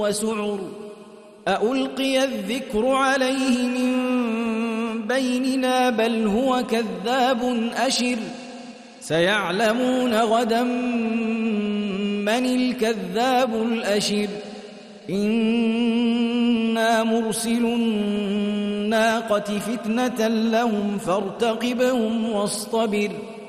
وسعر أألقي الذكر عليه من بيننا بل هو كذاب أشر سيعلمون غدا من الكذاب الأشر إنا مرسل الناقة فتنة لهم فارتقبهم واصطبر